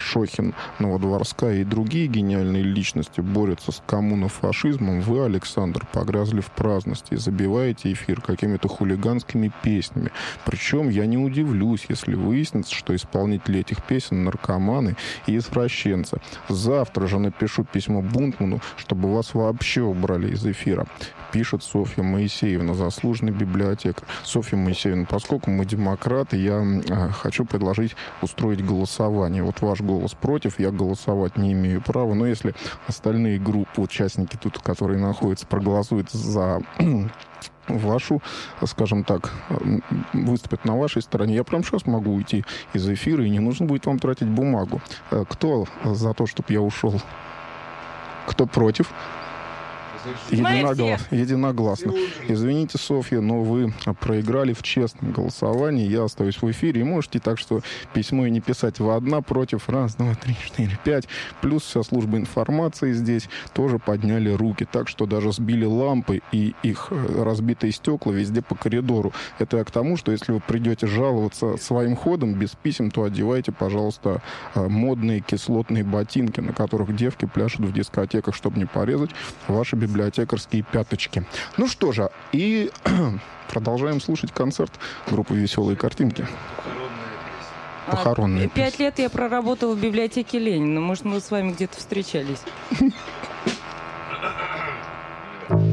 Шохин, Новодворская и другие гениальные личности борются с коммунофашизмом, вы, Александр, погрязли в праздности и забиваете эфир какими-то хулиганскими песнями. Причем я не удивлюсь, если выяснится, что исполнители этих песен наркоманы и извращенцы. Завтра же напишу письмо Бунтману, чтобы вас вообще убрали из эфира. Пишет Софья Моисеевна, заслуженный библиотекарь. Софья Моисеевна, поскольку мы демократы, я хочу предложить устроить голосование. Вот ваш голос против, я голосовать не имею права. Но если остальные группы, участники тут, которые находятся, проголосуют за вашу, скажем так, выступят на вашей стороне, я прямо сейчас могу уйти из эфира, и не нужно будет вам тратить бумагу. Кто за то, чтобы я ушел? Кто против? Единогласно. Извините, Софья, но вы проиграли в честном голосовании. Я остаюсь в эфире. И можете так, что письмо и не писать. Вы одна против. 1, 2, 3, 4, 5. Плюс вся служба информации здесь тоже подняли руки. Так что даже сбили лампы и их разбитые стекла везде по коридору. Это я к тому, что если вы придете жаловаться своим ходом без писем, то одевайте, пожалуйста, модные кислотные ботинки, на которых девки пляшут в дискотеках, чтобы не порезать ваши библиотекарские пяточки. Ну что же, и продолжаем слушать концерт группы «Веселые картинки». Похоронная песня. 5 лет я проработала в библиотеке Ленина. Может, мы с вами где-то встречались.